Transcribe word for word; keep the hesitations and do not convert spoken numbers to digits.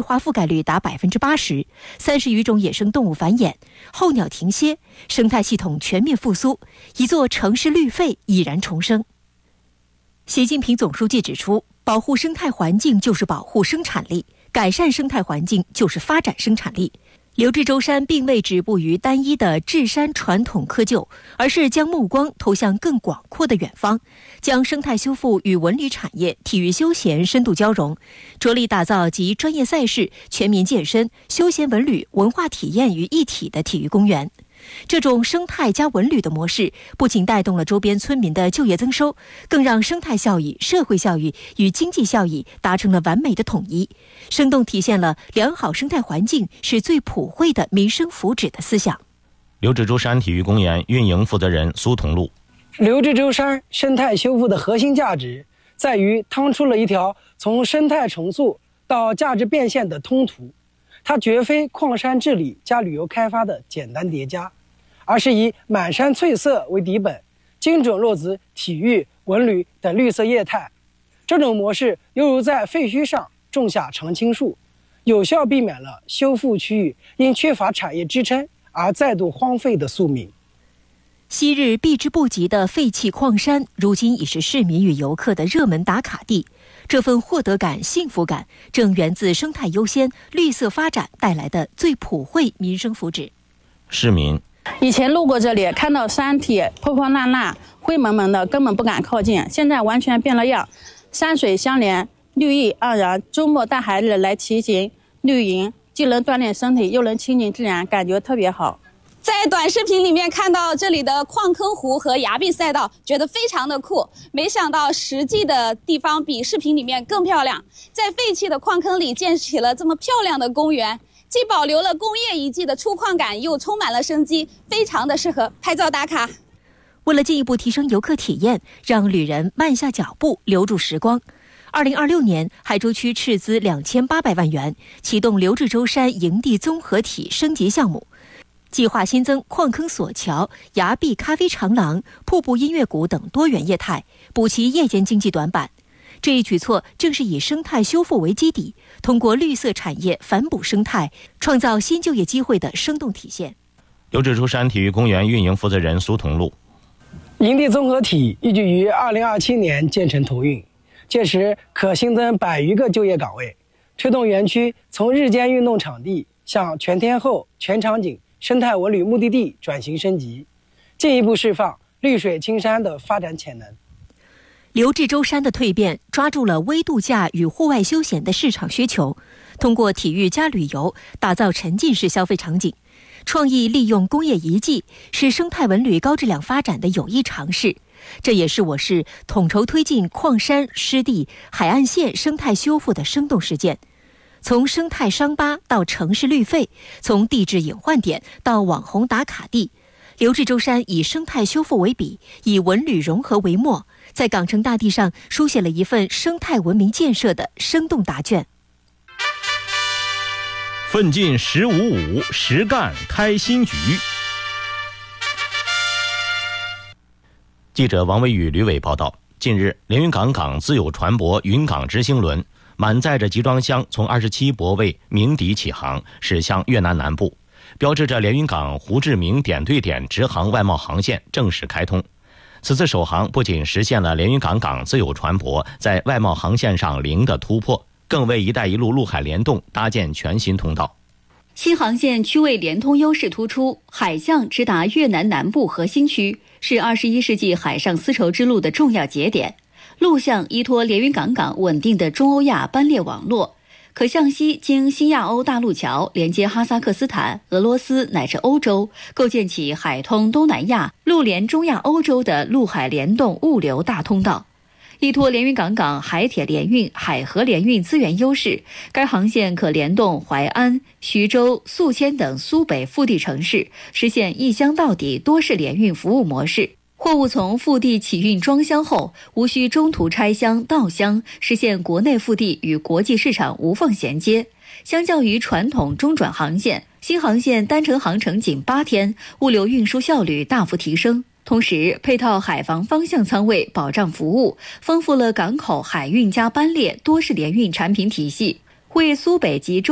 化覆盖率达百分之八十，三十余种野生动物繁衍，候鸟停歇，生态系统全面复苏，一座城市绿肺已然重生。习近平总书记指出，保护生态环境就是保护生产力，改善生态环境就是发展生产力。留置舟山并未止步于单一的治山传统窠臼，而是将目光投向更广阔的远方，将生态修复与文旅产业、体育休闲深度交融，着力打造集专业赛事、全民健身、休闲文旅、文化体验于一体的体育公园。这种生态加文旅的模式，不仅带动了周边村民的就业增收，更让生态效益、社会效益与经济效益达成了完美的统一，生动体现了良好生态环境是最普惠的民生福祉的思想。 留置舟山体育公园运营负责人苏同禄： 留置舟山生态修复的核心价值在于趟出了一条从生态重塑到价值变现的通途，它绝非矿山治理加旅游开发的简单叠加，而是以满山翠色为底本，精准落实体育、文旅等绿色业态。这种模式犹如在废墟上种下常青树，有效避免了修复区域因缺乏产业支撑而再度荒废的宿命。 昔日避之不及的废弃矿山，如今已是市民与游客的热门打卡地。这份获得感、幸福感，正源自生态优先、绿色发展带来的最普惠民生福祉。 市民： 以前路过这里，看到山体破破烂烂、灰蒙蒙的，根本不敢靠近。现在完全变了样，山水相连，绿意盎然。周末带孩子来骑行、绿营，既能锻炼身体，又能亲近自然，感觉特别好。 在短视频里面看到这里的矿坑湖和崖壁赛道，觉得非常的酷，没想到实际的地方比视频里面更漂亮。在废弃的矿坑里建起了这么漂亮的公园，既保留了工业遗迹的粗犷感，又充满了生机，非常的适合拍照打卡。 为了进一步提升游客体验，让旅人慢下脚步，留住时光，二零二六年，海州区斥资两千八百万元，启动留置舟山营地综合体升级项目，计划新增矿坑索桥、崖壁咖啡长廊、瀑布音乐谷等多元业态，补齐夜间经济短板。这一举措正是以生态修复为基底，通过绿色产业反哺生态，创造新就业机会的生动体现。 留置舟山体育公园运营负责人苏同禄： 营地综合体预计于二零二七年建成投运，届时可新增百余个就业岗位，推动园区从日间运动场地向全天候、全场景生态文旅目的地转型升级，进一步释放绿水青山的发展潜能。 留置舟山的蜕变，抓住了微度假与户外休闲的市场需求，通过体育加旅游，打造沉浸式消费场景，创意利用工业遗迹，是生态文旅高质量发展的有益尝试。这也是我市统筹推进矿山、湿地、海岸线生态修复的生动实践。从生态伤疤到城市绿肺，从地质隐患点到网红打卡地，留置舟山以生态修复为笔，以文旅融合为墨，在港城大地上书写了一份生态文明建设的生动答卷。 奋进十五五，实干开新局。记者王维宇、吕伟报道，近日，连云港港自有船舶云港直行轮满载着集装箱从二十七泊位鸣笛起航，驶向越南南部，标志着连云港胡志明点对点直航外贸航线正式开通。此次首航不仅实现了连云港港自有船舶在外贸航线上零的突破，更为“一带一路”陆海联动搭建全新通道。 新航线区位联通优势突出，海象直达越南南部核心区，是二十一世纪海上丝绸之路的重要节点。陆相依托连云港港稳定的中欧亚班列网络，可向西经新亚欧大陆桥连接哈萨克斯坦、俄罗斯乃至欧洲，构建起海通东南亚、陆连中亚欧洲的陆海联动物流大通道。依托连云港港海铁联运、海河联运资源优势，该航线可联动淮安、徐州、宿迁等苏北腹地城市，实现一箱到底多式联运服务模式。货物从腹地起运装箱后，无需中途拆箱倒箱，实现国内腹地与国际市场无缝衔接。相较于传统中转航线，新航线单程航程仅八天，物流运输效率大幅提升。同时，配套海防方向舱位保障服务，丰富了港口海运加班列多式联运产品体系，为苏北及中